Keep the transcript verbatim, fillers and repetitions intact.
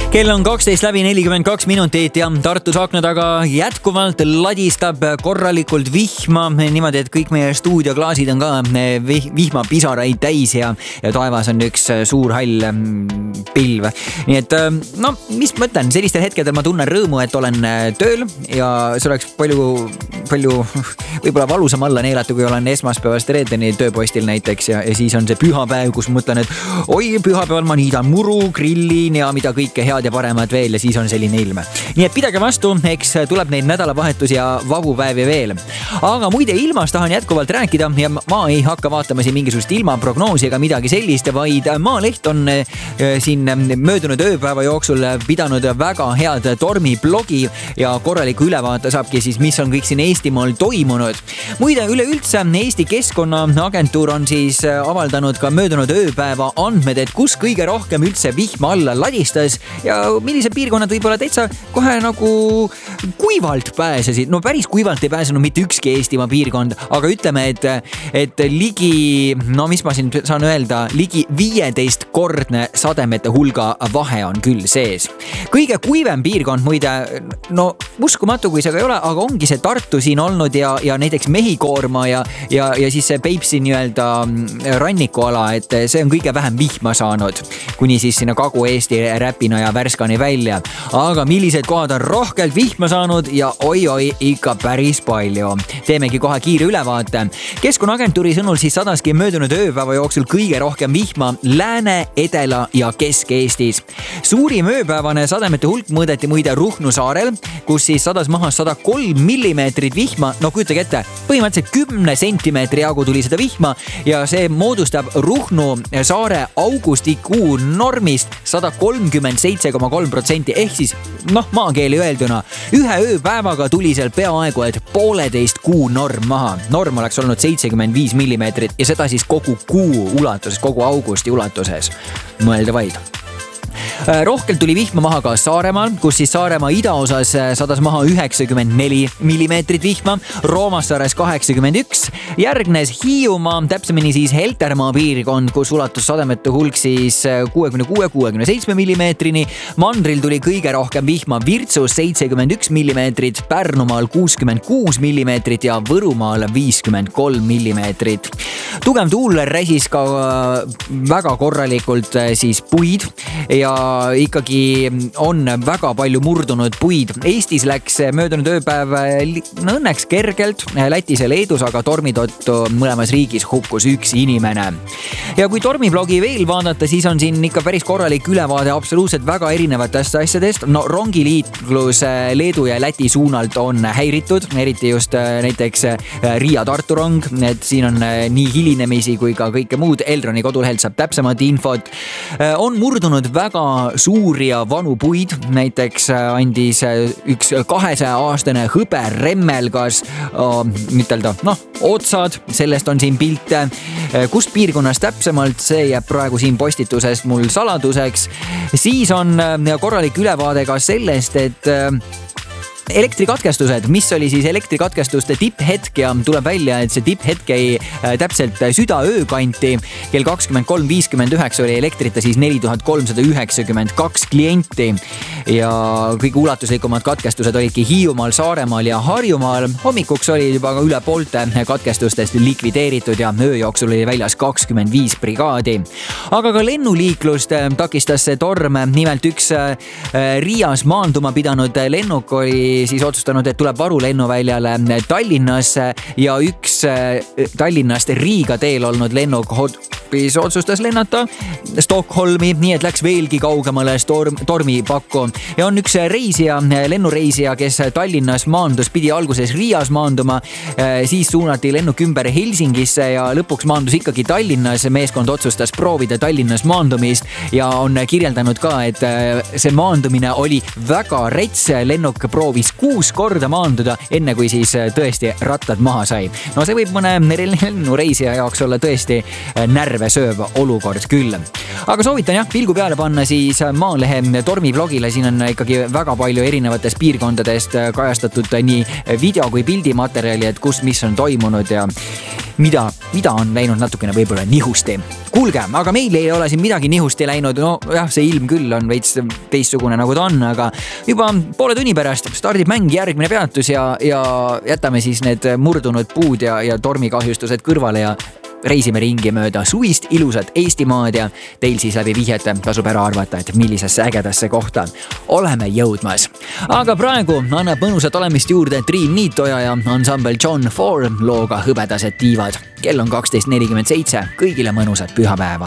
Kell on kaksteist läbi nelikümmend kaks minutit ja Tartus akna taga jätkuvalt ladistab korralikult vihma. Niimoodi, et kõik meie stuudioklaasid on ka vihmapisaraid täis ja, ja taevas on üks suur hall pilv. Nii et no, mis ma ütlen, sellistel hetkedel ma tunnen rõõmu, et olen tööl ja see oleks palju, palju võib-olla valusam alla neelata, kui olen esmaspäevast reedeni tööpostil näiteks ja, ja siis on see pühapäev, kus ma mõtlen, et oi, pühapäeval ma niidan muru, grillin ja mida kõike head ja paremat veel ja siis on selline ilm. Nii et pidage vastu, eks tuleb neid nädalavahetus ja vabupäevi veel. Aga muide ilmast tahan jätkuvalt rääkida ja ma ei hakka vaatama siin mingisugust ilmaprognoosi ega midagi sellist, vaid Maaleht on siin möödunud ööpäeva jooksul pidanud väga head tormiblogi ja korraliku ülevaate saabki siis, mis on kõik siin Eestimaal toimunud. Muide, üleüldse Eesti Keskkonnaagentuur on siis avaldanud ka möödunud ööpäeva andmed, et kus kõige rohkem üldse vihma alla ladistas ja millised piirkonnad võib-olla täitsa kohe nagu kuivalt pääsesid. No päris kuivalt ei pääsenud mitte ükski Eestimaa piirkond, aga ütleme, et, et ligi, no mis ma siin saan öelda, ligi viieteist kordne sademete hulga vahe on küll sees. Kõige kuivem piirkond muide, no uskumatu kui see ka ei ole, aga ongi see Tartu siin olnud ja, ja näiteks Mehikoorma ja, ja, ja siis see Peipsi nii-öelda rannikuala, et see on kõige vähem vihma saanud, kuni siis sinna Kagu-Eesti Räpina ja Värskani välja. Aga millised kohad on rohkelt vihma saanud ja oi-oi ikka päris palju. Teemegi kohe kiire ülevaate. Keskkonnaagentuuri sõnul siis sadaski möödunud ööpäeva jooksul kõige rohkem vihma Lääne, Edela ja Kesk-Eestis. Suurim ööpäevane sademete hulk mõõdeti muide Ruhnu saarel, kus siis sadas maha sada kolm millimeetrit vihma. No kujutage ette, põhimõtteliselt kümne sentimeetri jagu tuli seda vihma ja see moodustab Ruhnu saare augustikuu normist sada kolmkümmend seitse koma kolm protsenti ehk siis noh, maakeeli öelduna ühe ööpäevaga tuli seal peaaegu et pooleteist kuu norm maha. Norm oleks olnud seitsekümmend viis millimeetrit ja seda siis kogu kuu ulatuses, kogu augusti ulatuses. Mõelda vaid. Rohkelt tuli vihma maha ka Saaremaal, kus siis Saaremaa idaosas sadas maha üheksakümmend neli millimeetrit vihma, Roomassaares kaheksakümmend üks, järgnes Hiiumaa, täpsemini siis Heltermaa piirkond, kus ulatus sademete hulk siis kuuekümne kuue kuni kuuekümne seitsme millimeetrini, Mandril tuli kõige rohkem vihma Virtsus seitsekümmend üks millimeetrit, Pärnumaal kuuskümmend kuus millimeetrit ja Võrumaal viiskümmend kolm millimeetrit. Tugev tuul räsis ka väga korralikult siis puid ja ikkagi on väga palju murdunud puid. Eestis läks möödunud ööpäev no õnneks kergelt, Lätis ja Leedus, aga tormitottu mõlemas riigis hukkus üks inimene. Ja kui tormiblogi veel vaadata, siis on siin ikka päris korralik ülevaade absoluutselt väga erinevatest asjadest. No rongiliiklus Leedu ja Läti suunalt on häiritud, eriti just näiteks Riia-Tartu rong, et siin on nii hilinemisi kui ka kõike muud. Elroni kodulehelt saab täpsemat infot. On murdunud väga suuri ja vanu puid, näiteks andis üks kahesaja aastane hõberemmelgas ütelda, noh, otsad, sellest on siin pilte. Kust piirkonnas täpsemalt, see jääb praegu siin postitusest mul saladuseks. Siis on korralik ülevaade ka sellest, et elektrikatkestused, mis oli siis elektrikatkestuste tipphetk ja tuleb välja, et see tipphetk ei täpselt südaöö kanti. Kell kakskümmend kolm viiskümmend üheksa oli elektrita siis neli tuhat kolmsada üheksakümmend kaks klienti ja kõige ulatuslikumad katkestused olidki Hiiumaal, Saaremaal ja Harjumaal. Hommikuks oli juba üle poolte katkestustest likvideeritud ja öö jooksul oli väljas kakskümmend viis brigaadi. Aga ka lennuliiklust takistas see torm. Nimelt üks Riias maanduma pidanud lennuk oli siis otsustanud, et tuleb varulennuväljale Tallinnasse ja üks Tallinnast Riiga teel olnud lennuk hoopis otsustas lennata Stockholmi, nii et läks veelgi kaugemale storm, tormipakku. Ja on üks reisija, lennureisija, kes Tallinnas maandus, pidi alguses Riias maanduma, siis suunati lennuk ümber Helsingisse ja lõpuks maandus ikkagi Tallinnas. Meeskond otsustas proovida Tallinnas maandumist ja on kirjeldanud ka, et see maandumine oli väga rets. Lennuk proovis kuus korda maanduda, enne kui siis tõesti rattad maha sai. No see võib mõne lennureisija jaoks olla tõesti närv närve sööv olukord küll. Aga soovitan jah, pilgu peale panna siis Maalehe tormiblogile, siin on ikkagi väga palju erinevatest piirkondadest kajastatud nii video kui pildimaterjali, et kus mis on toimunud ja mida, mida on läinud natukene võib-olla nihusti. Kuulge, aga meil ei ole siin midagi nihusti läinud, no jah, see ilm küll on veits teistsugune nagu ta on, aga juba poole tunni pärast stardib mäng järgmine peatus ja, ja jätame siis need murdunud puud ja, ja tormikahjustused kõrvale ja reisime ringi mööda suvist ilusat Eestimaad ja teil siis läbi vihjete tasub ära arvata, et millisesse ägedasse kohta oleme jõudmas. Aga praegu annab mõnusat olemist juurde Triin Niitoja ja ansambel John Four looga Hõbedased tiivad. Kell on kaksteist nelikümmend seitse, kõigile mõnusat pühapäeva.